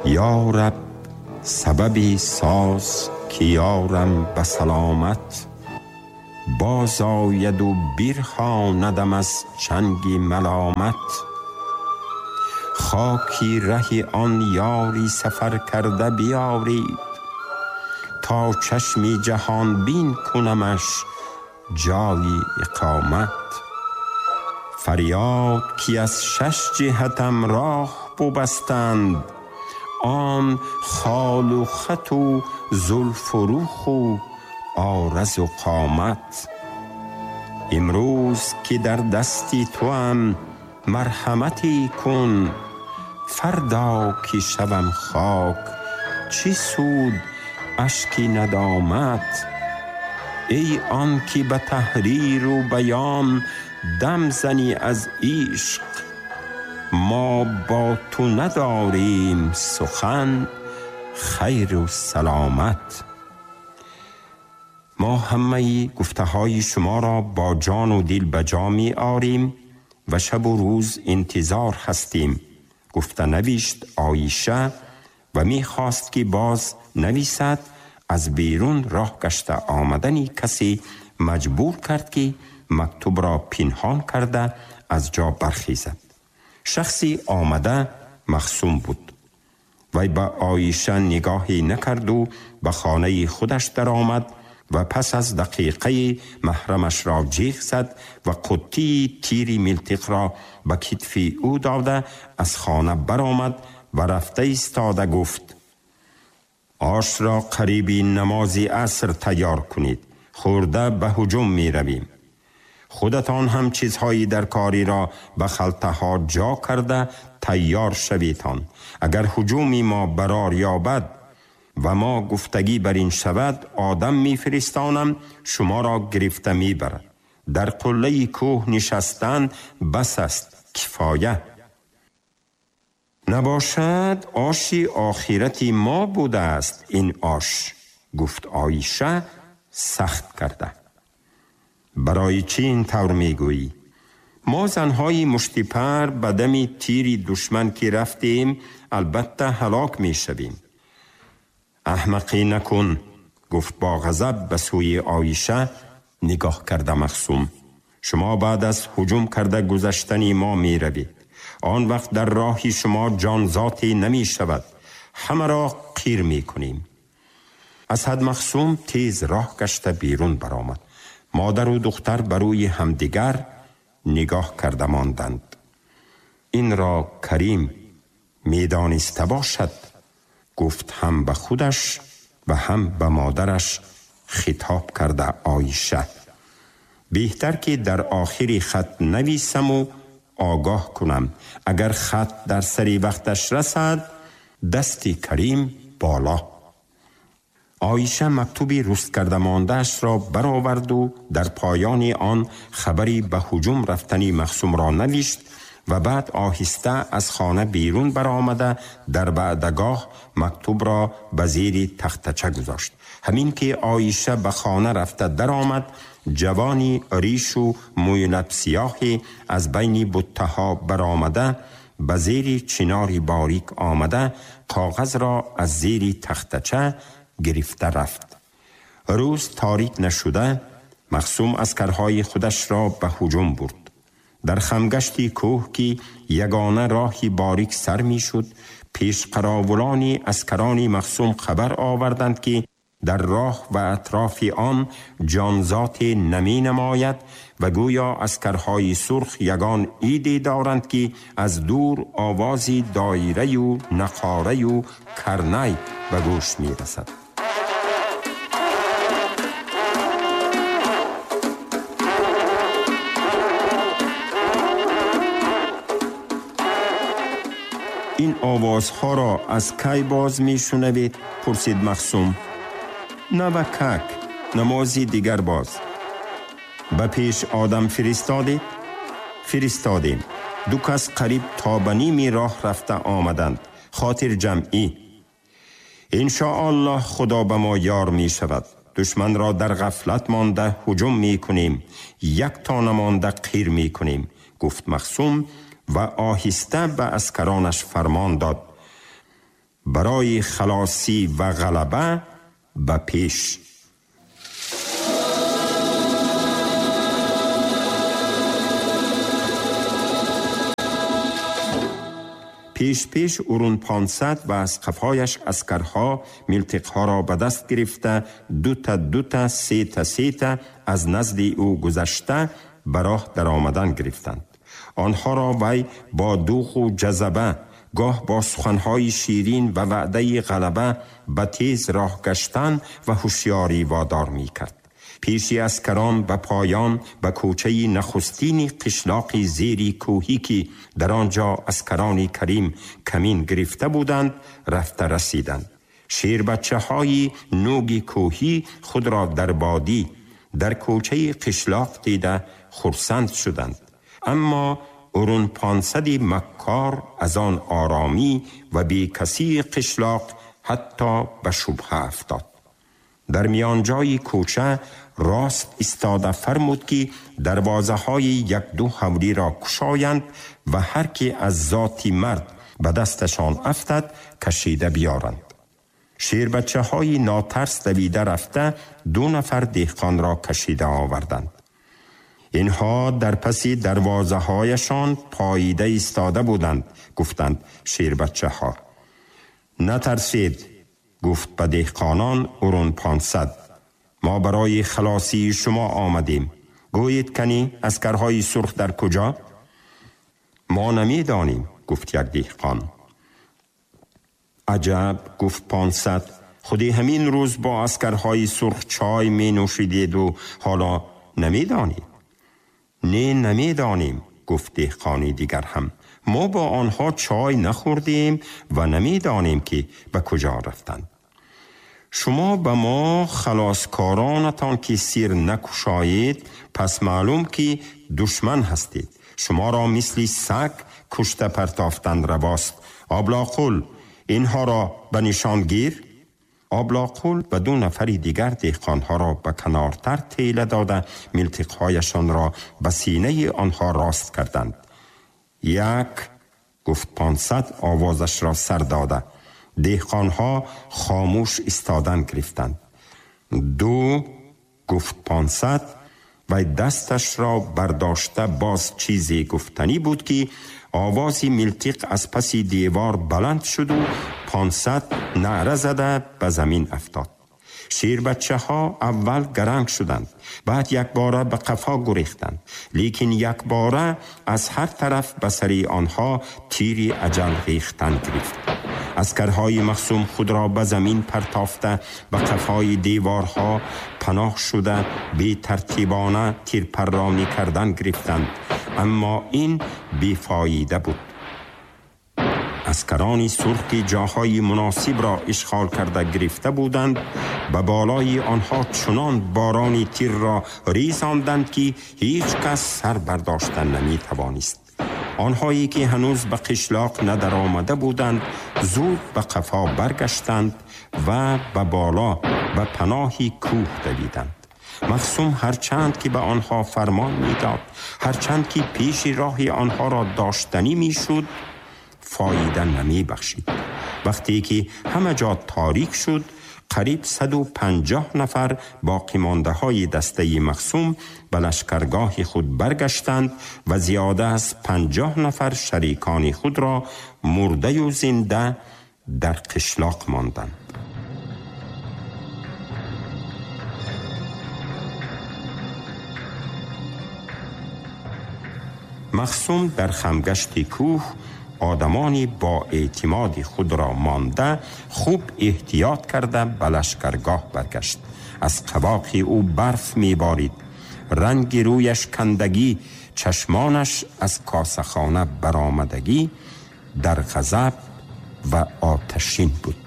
یا رب سببی ساز که یارم به سلامت، باز آید و بیرهاندم از چنگی ملامت. خاکی رهی آن یاری سفر کرده بیارید، تا چشمی جهان بین کنمش جای اقامت. فریاد که از 6 جهتم راه ببستند، آن خال و خط و زلف و رخ و عارض و قامت. امروز که در دستی توام مرحمتی کن، فردا که شوم خاک چه سود اشکی ندامت. ای آن که به تحریر و بیان دم زنی از عشق، ما با تو نداریم سخن خیر و سلامت. ما همه گفته های شما را با جان و دل به جا می آریم و شب و روز انتظار هستیم. گفته نوشت عایشه و می خواست که باز نویسد. از بیرون راه گشته آمدنی کسی مجبور کرد که مکتوب را پنهان کرده از جا برخیزد. شخصی آمده مخصوم بود. وی به عایشه نگاهی نکرد و به خانه خودش در آمد و پس از دقیقه محرمش را جیغ زد و قطی تیری ملتق را به کتف او داده از خانه برآمد و رفته ایستاده گفت: آش را قریب نماز عصر تیار کنید، خورده به هجوم می رویم. خودتان هم چیزهایی در کاری را به خلطه ها جا کرده تیار شویتان. اگر هجومی ما برار یابد و ما گفتگی بر این شود، آدم می فرستانم شما را گرفته می برد. در قله کوه نشستن بس است، کفایه. نباشد آشی آخرتی ما بوده است این آش، گفت عایشه سخت کرده. برای چی این طور می گویی؟ ما زنهای مشتیپر به دم تیری دشمن که رفتیم البته هلاک می شویم. احمقی نکن، گفت با غضب به سوی عایشه نگاه کرده مخصوم. شما بعد از هجوم کرده گذشتن ما می روید. آن وقت در راه شما جانذاتی نمی شود، همه را قیر می کنیم. از حد مخصوم تیز راه گشته بیرون برآمد. مادر و دختر بر روی همدیگر نگاه کرده ماندند. این را کریم میدانسته باشد، گفت هم به خودش و هم به مادرش خطاب کرده عایشه. بهتر که در آخری خط نویسم و آگاه کنم، اگر خط در سری وقتش رسد دستی کریم بالا. عایشه مکتوبی رست کرده ماندهش را برآورد و در پایان آن خبری به هجوم رفتنی مخصوم را نوشت و بعد آهسته از خانه بیرون برآمده در بعدگاه مکتوب را به زیر تختچه گذاشت. همین که عایشه به خانه رفته در آمد، جوانی ریش و موی لب سیاهی از بین بتها برآمده به زیر چناری باریک آمده کاغذ را از زیر تختچه گرفته رفت. روز تاریک نشده مخصوم عسکرهای خودش را به هجوم برد. در خمگشتی کوه که یگانه راهی باریک سر می شد، پیش قراولانی عسکرانی مخصوم خبر آوردند که در راه و اطراف آن جانذات نمی نماید و گویا عسکرهای سرخ یگان ایده دارند که از دور آوازی دایره و نقاره و کرنی به گوش می رسد. این آوازها را از کی باز می شنوید؟ پرسید مخصوم. نوکک، نمازی دیگر باز. به پیش آدم فرستادید؟ فرستادیم. 2 کس قریب تا به نیم راه رفته آمدند، خاطر جمعی. انشاءالله خدا به ما یار می شود. دشمن را در غفلت مانده هجوم می کنیم، 1 تا نمانده قیر می کنیم، گفت مخصوم و آهسته به عسکرانش فرمان داد. برای خلاصی و غلبه به پیش. پیش اورون 500 و از قفایش اسکرها ملتقها را به دست گرفته دو تا سه تا از نزد او گذشته به راه در آمدن گرفتند. آنها را وی با دوغ و جذبه، گاه با سخنهای شیرین و وعده غلبه به تیز راه گشتن و هوشیاری وادار می کرد. پیشی اسکران به پایان به کوچه نخستین قشلاق زیری کوهی که در آنجا اسکران کریم کمین گرفته بودند رفته رسیدند. شیر بچه های نوگی کوهی خود را در بادی در کوچه قشلاق دیده خرسند شدند. اما اورون 500 مکار از آن آرامی و بی کسی قشلاق حتی به شبهه افتاد. در میان جای کوچه راست استاده فرمود که دروازه های 1-2 حولی را کشایند و هر که از ذاتی مرد به دستشان افتد کشیده بیارند. شیر بچه های ناترس دویده رفته 2 نفر دهقان را کشیده آوردند. اینها در پس دروازه هایشان پاییده ایستاده بودند. گفتند شیر بچه ها: نترسید. گفت به دهقانان اورون 500: ما برای خلاصی شما آمدیم. گویید کنی اسکرهای سرخ در کجا؟ ما نمیدانیم. گفت یک دهقان. عجب. گفت 500: خودی همین روز با اسکرهای سرخ چای می نوشیدید و حالا نمیدانید؟ نه نمیدانیم. گفت دهقانی دیگر هم: ما با آنها چای نخوردیم و نمیدانیم که به کجا رفتند. شما به ما خلاصکارانتان که سیر نکشایید، پس معلوم که دشمن هستید. شما را مثل سگ کشته پرتافتند رواست. آبلاقول اینها را به نشان گیر. آبلاقول به 2 نفر دیگر دهقانها را به کنارتر تیله داده ملتقهایشان را به سینه آنها راست کردند. 1. گفت 500 آوازش را سر داده. دهقانها خاموش ایستادن گرفتند. 2. گفت 500 و دستش را برداشته باز چیزی گفتنی بود که آوازی ملتق از پس دیوار بلند شد و 500 نعره زده به زمین افتاد. شیر بچه ها اول گرنگ شدند، بعد یک باره به قفا گریختند، لیکن یک باره از هر طرف به سر آنها تیری اجل ریختن گرفت. اسکرهای مخصوم خود را به زمین پرتافته به قفای دیوارها پناه شده بی ترتیبانه تیرپرانی کردن گرفتند، اما این بیفایده بود. اسکرانی سرخ که جاهای مناسب را اشغال کرده گرفته بودند به بالای آنها چنان بارانی تیر را ریزاندند که هیچ کس سر برداشتن نمی توانست. آنهایی که هنوز به قشلاق ندر آمده بودند زود به قفا برگشتند و به بالا به پناهی کوه دویدند. مخصوم هرچند که به آنها فرمان میداد، هرچند که پیش راه آنها را داشتنی میشد، فایده نمی بخشید. وقتی که همه جا تاریک شد، قریب 150 نفر باقی مانده های دسته مخصوم به لشکرگاه خود برگشتند و زیاده از 50 نفر شریکان خود را مرده و زنده در قشلاق ماندند. مخصوم در خمگشت کوه آدمانی با اعتماد خود را مانده خوب احتیاط کرده به لشکرگاه برگشت. از قباق او برف میبارید، رنگ رویش کندگی، چشمانش از کاسخانه برآمدگی در غضب و آتشین بود.